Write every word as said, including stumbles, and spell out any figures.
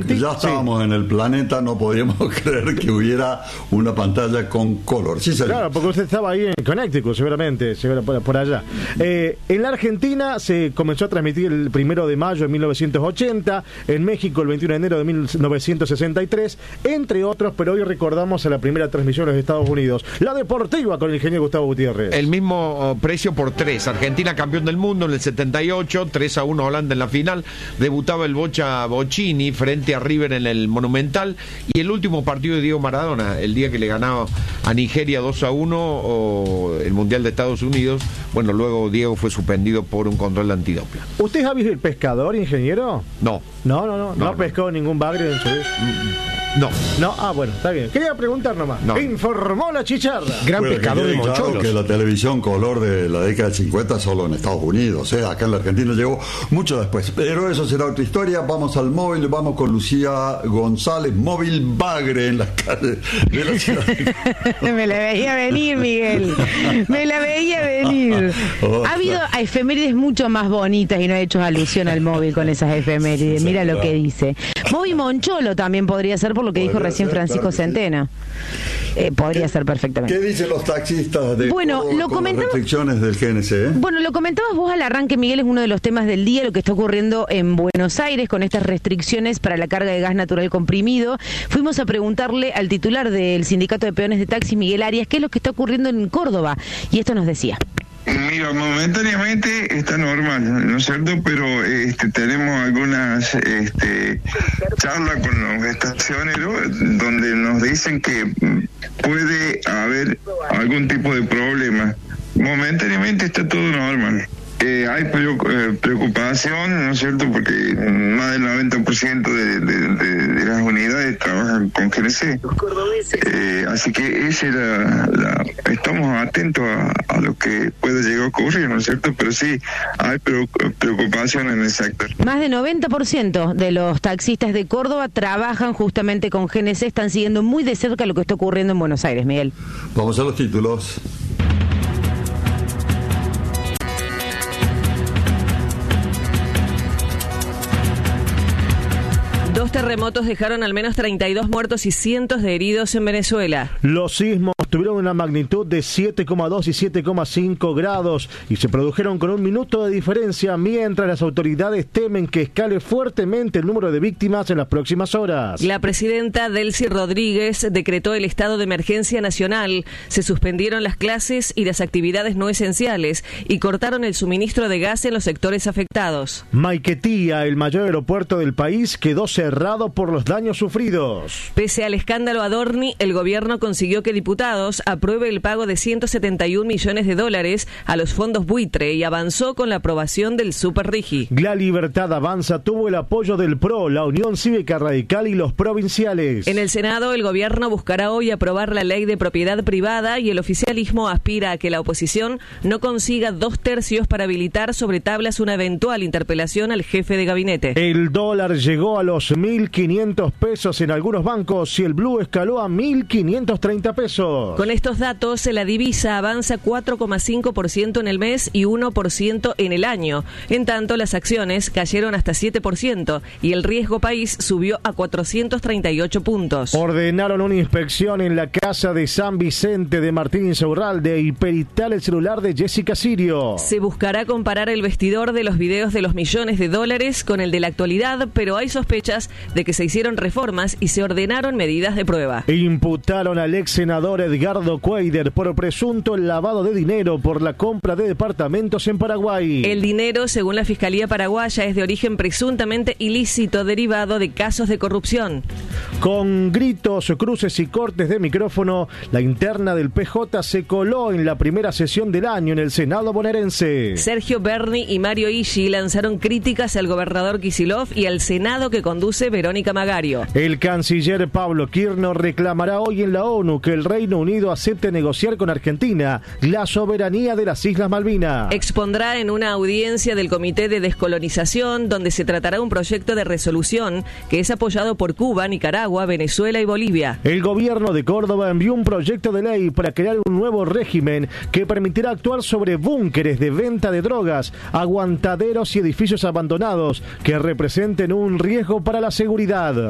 ya estábamos sí. en el planeta, no podíamos creer que hubiera una pantalla con color. Sí, señor. Claro, porque usted estaba ahí en Connecticut, seguramente, por, por allá. Eh, en la Argentina se comenzó a transmitir el primero de mayo de mil novecientos ochenta, en México el veintiuno de enero de mil novecientos sesenta y tres, entre otros, pero hoy recordamos a la primera transmisión de los Estados Unidos, la deportiva con el ingeniero Gustavo Gutiérrez. El mismo precio por tres. Argentina campeón del mundo en el setenta y ocho, tres a uno Holanda en la final. Debutaba el Bocha Bocini frente a River en el Monumental. Y el último partido de Diego Maradona, el día que le ganaba a Nigeria dos a uno o el Mundial de Estados Unidos. Bueno, luego Diego fue suspendido por un control de antidoping. ¿Usted es el pescador, ingeniero? No. No, no, no. No, no pescó no. ningún bagre en su vida. No. No, ah, bueno, está bien. Quería preguntar nomás. No. Informó la chicharra. Gran bueno, pescador de moncholos. Claro que la televisión color de la década del cincuenta solo en Estados Unidos, ¿eh? Acá en la Argentina llegó mucho después. Pero eso será otra historia. Vamos al móvil, vamos con Lucía González, móvil bagre en las calles de la ciudad. Me la veía venir, Miguel. Me la veía venir. Oh, ha habido efemérides mucho más bonitas y no he hecho alusión al móvil con esas efemérides. Mira lo que dice. Móvil Moncholo también podría ser, por lo que podría dijo recién ser, Francisco claro Centeno. Eh, podría ser perfectamente. ¿Qué dicen los taxistas de bueno, Córdoba lo con las restricciones del G N C? ¿eh? Bueno, lo comentabas vos al arranque, Miguel, es uno de los temas del día, lo que está ocurriendo en Buenos Aires con estas restricciones para la carga de gas natural comprimido. Fuimos a preguntarle al titular del Sindicato de Peones de Taxi, Miguel Arias, qué es lo que está ocurriendo en Córdoba, y esto nos decía. Mira, momentáneamente está normal, ¿no es cierto? Pero este, tenemos algunas este, charlas con los estacioneros donde nos dicen que puede haber algún tipo de problema. Momentáneamente está todo normal. Eh, hay preocupación, ¿no es cierto? Porque más del noventa por ciento de, de, de, de las unidades trabajan con G N C. Eh, así que esa era la, estamos atentos a, a lo que puede llegar a ocurrir, ¿no es cierto? Pero sí, hay preocupación en el sector. Más del noventa por ciento de los taxistas de Córdoba trabajan justamente con G N C, están siguiendo muy de cerca lo que está ocurriendo en Buenos Aires, Miguel. Vamos a los títulos. Dos terremotos dejaron al menos treinta y dos muertos y cientos de heridos en Venezuela. Los sismos tuvieron una magnitud de siete coma dos y siete coma cinco grados y se produjeron con un minuto de diferencia, mientras las autoridades temen que escale fuertemente el número de víctimas en las próximas horas. La presidenta Delcy Rodríguez decretó el estado de emergencia nacional. Se suspendieron las clases y las actividades no esenciales y cortaron el suministro de gas en los sectores afectados. Maiquetía, el mayor aeropuerto del país, quedó cerrado por los daños sufridos. Pese al escándalo Adorni, el gobierno consiguió que diputados apruebe el pago de ciento setenta y un millones de dólares a los fondos buitre y avanzó con la aprobación del Super Rigi. La Libertad Avanza tuvo el apoyo del P R O, la Unión Cívica Radical y los provinciales. En el Senado, el gobierno buscará hoy aprobar la ley de propiedad privada y el oficialismo aspira a que la oposición no consiga dos tercios para habilitar sobre tablas una eventual interpelación al jefe de gabinete. El dólar llegó a los mil quinientos pesos en algunos bancos y el blue escaló a mil quinientos treinta pesos. Con estos datos, la divisa avanza cuatro coma cinco por ciento en el mes y uno por ciento en el año. En tanto, las acciones cayeron hasta siete por ciento y el riesgo país subió a cuatrocientos treinta y ocho puntos. Ordenaron una inspección en la casa de San Vicente de Martín Insaurralde y peritar el celular de Jessica Sirio. Se buscará comparar el vestidor de los videos de los millones de dólares con el de la actualidad, pero hay sospechas de que se hicieron reformas y se ordenaron medidas de prueba. Imputaron al ex senador Edgardo Cuader por presunto lavado de dinero por la compra de departamentos en Paraguay. El dinero, según la Fiscalía paraguaya, es de origen presuntamente ilícito derivado de casos de corrupción. Con gritos, cruces y cortes de micrófono, la interna del P J se coló en la primera sesión del año en el Senado bonaerense. Sergio Berni y Mario Ishi lanzaron críticas al gobernador Kicillof y al Senado que conduce Verónica Magario. El canciller Pablo Kirchner reclamará hoy en la ONU que el Reino Unido acepte negociar con Argentina la soberanía de las Islas Malvinas. Expondrá en una audiencia del Comité de Descolonización, donde se tratará un proyecto de resolución que es apoyado por Cuba, Nicaragua, Venezuela y Bolivia. El gobierno de Córdoba envió un proyecto de ley para crear un nuevo régimen que permitirá actuar sobre búnkeres de venta de drogas, aguantaderos y edificios abandonados que representen un riesgo para la seguridad.